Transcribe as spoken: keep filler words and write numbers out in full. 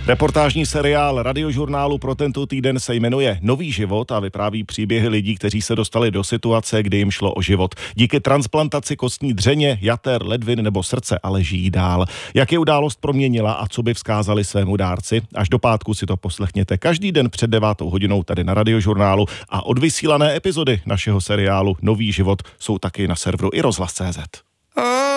Reportážní seriál Radiožurnálu pro tento týden se jmenuje Nový život a vypráví příběhy lidí, kteří se dostali do situace, kdy jim šlo o život. Díky transplantaci kostní dřeně, jater, ledvin nebo srdce, ale žijí dál. Jak je událost proměnila a co by vzkázali svému dárci? Až do pátku si to poslechněte každý den před devátou hodinou tady na Radiožurnálu a odvysílané epizody našeho seriálu Nový život jsou taky na serveru i rozhlas tečka cé zet.